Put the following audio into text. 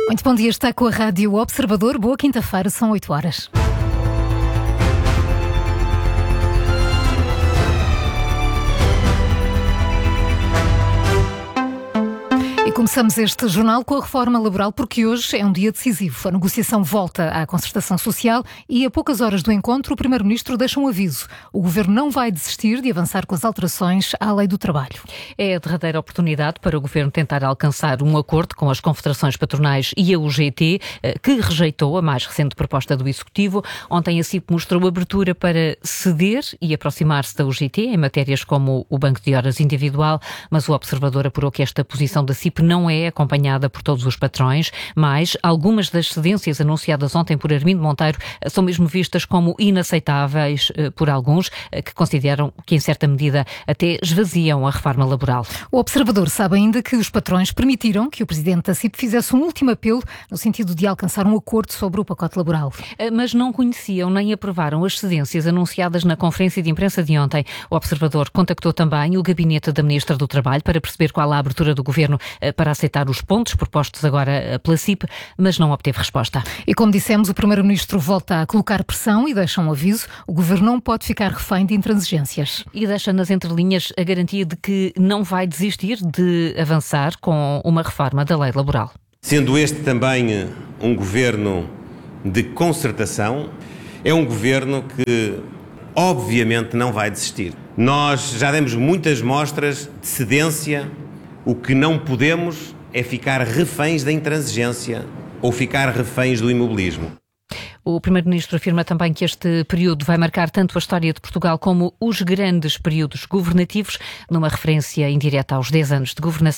Muito bom dia, está com a Rádio Observador. Boa quinta-feira, são 8 horas. Começamos este jornal com a reforma laboral porque hoje é um dia decisivo. A negociação volta à concertação social e a poucas horas do encontro o Primeiro-Ministro deixa um aviso. O Governo não vai desistir de avançar com as alterações à Lei do Trabalho. É a derradeira oportunidade para o Governo tentar alcançar um acordo com as confederações patronais e a UGT, que rejeitou a mais recente proposta do Executivo. Ontem a CIP mostrou abertura para ceder e aproximar-se da UGT em matérias como o banco de horas individual, mas o Observador apurou que esta posição da CIP não é acompanhada por todos os patrões, mas algumas das cedências anunciadas ontem por Armindo Monteiro são mesmo vistas como inaceitáveis por alguns, que consideram que, em certa medida, até esvaziam a reforma laboral. O Observador sabe ainda que os patrões permitiram que o Presidente da CIP fizesse um último apelo no sentido de alcançar um acordo sobre o pacote laboral. Mas não conheciam nem aprovaram as cedências anunciadas na conferência de imprensa de ontem. O Observador contactou também o gabinete da Ministra do Trabalho para perceber qual a abertura do Governo para aceitar os pontos propostos agora pela CIP, mas não obteve resposta. E como dissemos, o Primeiro-Ministro volta a colocar pressão e deixa um aviso. O Governo não pode ficar refém de intransigências. E deixa nas entrelinhas a garantia de que não vai desistir de avançar com uma reforma da lei laboral. Sendo este também um governo de concertação, é um governo que obviamente não vai desistir. Nós já demos muitas mostras de cedência. O que não podemos é ficar reféns da intransigência ou ficar reféns do imobilismo. O Primeiro-Ministro afirma também que este período vai marcar tanto a história de Portugal como os grandes períodos governativos, numa referência indireta aos 10 anos de governação